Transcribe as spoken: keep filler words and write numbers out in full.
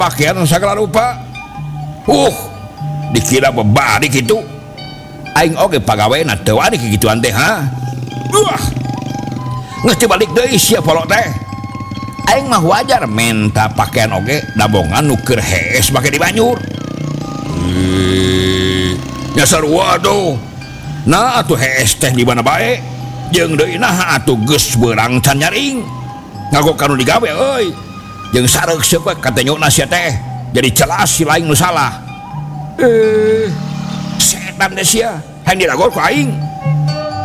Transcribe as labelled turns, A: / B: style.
A: pakaian segala rupa. Uh, dikira bebari gitu. Aing oge pagawena teu wani kigituan teh ha. Wah. Geus balik deui sia polok teh. Aing mah wajar menta pakaian oge dabongan nu keur hees make di banyur. Ih, nya sarua tuh. Nah atuh hees teh di mana bae. Jeung deui nah atuh geus beurang can nyaring. Ngago kanu digawe euy. Jeung sareuseup we katanyona sia teh. Jadi celas si lain nu salah. Eh, setan deh sia. Hayang diragor ku aing.